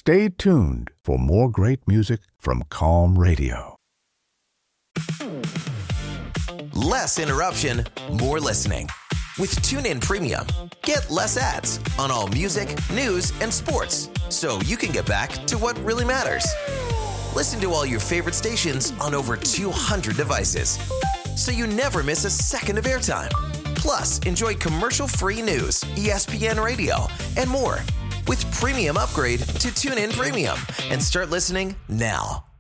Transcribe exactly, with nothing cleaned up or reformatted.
Stay tuned for more great music from Calm Radio. Less interruption, more listening. With TuneIn Premium, get less ads on all music, news, and sports, so you can get back to what really matters. Listen to all your favorite stations on over two hundred devices, so you never miss a second of airtime. Plus, enjoy commercial-free news, E S P N Radio, and more with premium upgrade to TuneIn Premium, and start listening now.